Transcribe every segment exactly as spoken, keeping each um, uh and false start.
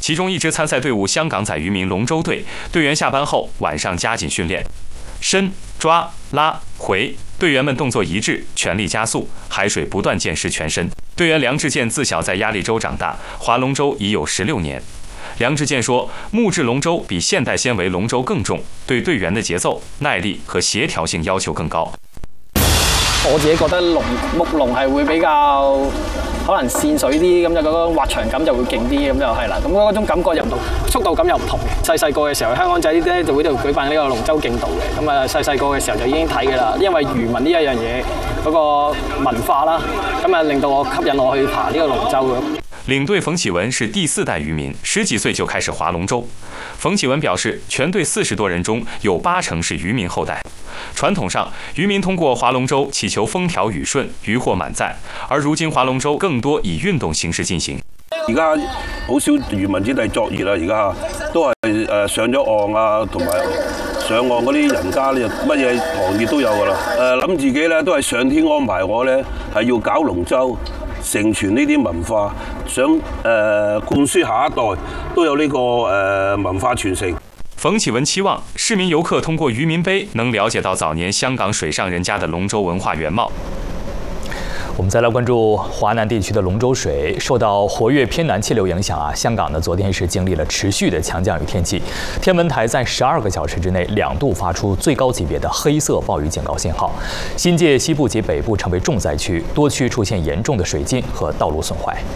其中一支参赛队伍香港仔渔民龙舟队，队员下班后晚上加紧训练，伸、抓、拉、回，队员们动作一致，全力加速，海水不断溅湿全身。队员梁志健自小在鸭绿洲长大，划龙舟已有十六年。梁志健说，木质龙舟比现代纤维龙舟更重，对队員的節奏、耐力和協調性要求更高。 我自己覺得龍木龍係會比較可能跣水啲，咁就嗰個滑長感就會勁啲，咁就係啦。咁嗰種感覺又唔同，速度感又唔同嘅。細細個嘅時候，香港仔咧就會度舉辦呢個龍舟競渡嘅，咁啊細細個嘅時候就已經睇㗎啦。因為漁民呢一樣嘢嗰個文化啦，咁啊令到我吸引我去爬呢個龍舟嘅。 領隊馮啟文是第四代漁民，十幾歲就開始划龍舟。馮啟文表示，全隊四十多人中有八成是漁民後代。傳統上，漁民通過划龍舟祈求風調雨順、漁獲滿載，而如今划龍舟更多以運動形式進行。 而家好少漁民子弟作業啦，而家都係誒上咗岸啊，同埋上岸嗰啲人家咧，乜嘢行業都有噶啦。誒諗自己咧都係上天安排我咧係要搞龍舟。承傳呢啲文化，想誒、呃、灌輸下一代都有呢、這個誒、呃、文化傳承。 馮啟文期望市民遊客通過漁民杯能了解到早年香港水上人家的龍舟文化原貌。 我们再来关注华南地区的龙舟水，受到活跃偏南气流影响啊，香港呢昨天是经历了持续的强降雨天气，天文台在十二个小时之内两度发出最高级别的黑色暴雨警告信号，新界西部及北部成为重灾区，多区出现严重的水浸和道路损坏。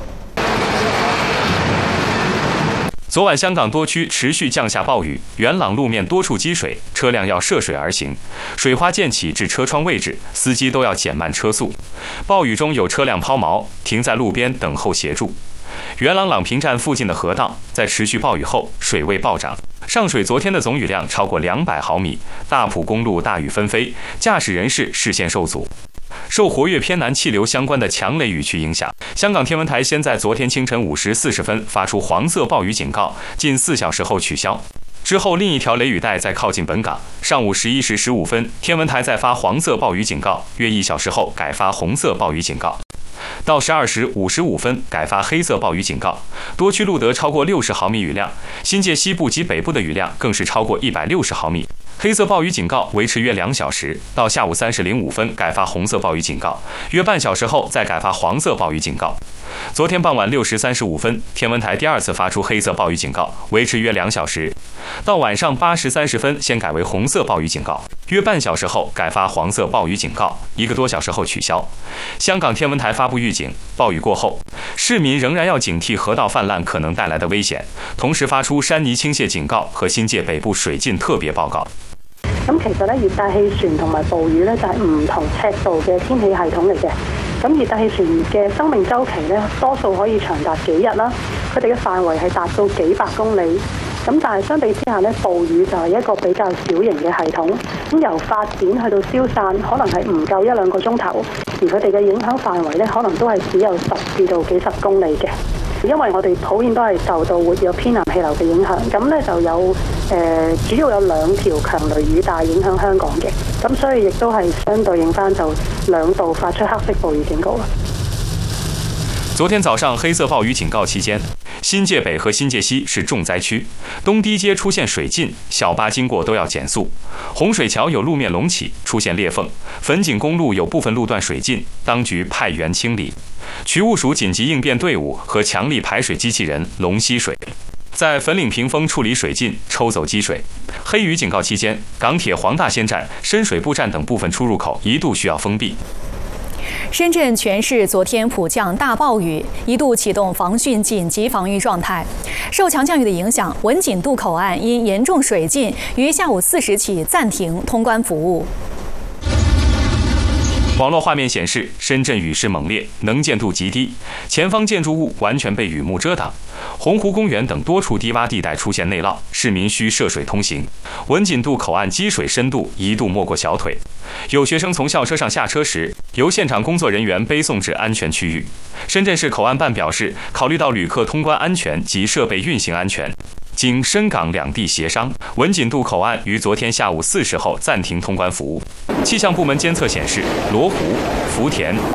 昨晚香港多区持续降下暴雨，元朗路面多处积水，车辆要涉水而行，水花溅起至车窗位置，司机都要减慢车速。暴雨中有车辆抛锚，停在路边等候协助。元朗朗屏站附近的河道在持续暴雨后水位暴涨，上水昨天的总雨量超过两百毫米，大埔公路大雨纷飞，驾驶人士视线受阻。受活跃偏南气流相关的强雷雨区影响，香港天文台先在昨天清晨五时四十分发出黄色暴雨警告，近四小时后取消。之后，另一条雷雨带在靠近本港，上午十一时十五分，天文台再发黄色暴雨警告，约一小时后改发红色暴雨警告。到十二时五十五分改发黑色暴雨警告，多区录得超过六十毫米雨量，新界西部及北部的雨量更是超过一百六十毫米。黑色暴雨警告维持约两小时，到下午三时零五分改发红色暴雨警告，约半小时后再改发黄色暴雨警告。昨天傍晚六时三十五分，天文台第二次发出黑色暴雨警告，维持约两小时，到晚上八时三十分先改为红色暴雨警告，约半小时后改发黄色暴雨警告，一个多小时后取消。香港天文台发布预警，暴雨过後，市民仍然要警惕河道泛濫可能帶來的危險，同時發出山泥傾瀉警告和新界北部水浸特別報告。 咁其實咧，熱帶氣旋同埋暴雨咧就係唔同尺度嘅天氣系統嚟嘅。咁熱帶氣旋嘅生命週期咧，多數可以長達幾日啦，佢哋嘅範圍係達到幾百公里。咁但係相比之下咧，暴雨就係一個比較小型嘅系統，咁由發展去到消散，可能係唔夠一兩個鐘頭，而佢哋嘅影響範圍咧，可能都係只有十至到幾十公里嘅。因為我哋普遍都係受到活躍偏南氣流嘅影響，咁咧就有誒、呃、主要有兩條強雷雨帶影響香港嘅，咁所以亦都係相對應翻就兩度發出黑色暴雨警告啦。 昨天早上黑色暴雨警告期間，新界北和新界西是重災區，東堤街出現水浸，小巴經過都要減速；洪水橋有路面隆起，出現裂縫；粉錦公路有部分路段水浸，當局派員清理。渠務署緊急應變隊伍和強力排水機器人龍吸水，在粉嶺屏風處理水浸，抽走積水。黑雨警告期間，港鐵黃大仙站、深水埗站等部分出入口一度需要封閉。 深圳全市昨天普降大暴雨，一度启动防汛紧急防御状态。受强降雨的影响，文锦渡口岸因严重水浸，于下午四时起暂停通关服务。 网络画面显示，深圳雨势猛烈，能见度极低，前方建筑物完全被雨幕遮挡。洪湖公园等多处低洼地带出现内涝，市民需涉水通行。文锦渡口岸积水深度一度没过小腿，有学生从校车上下车时，由现场工作人员背送至安全区域。深圳市口岸办表示，考虑到旅客通关安全及设备运行安全，经深港两地协商，文锦渡口岸于昨天下午四时后暂停通关服务。气象部门监测显示，罗湖、福田、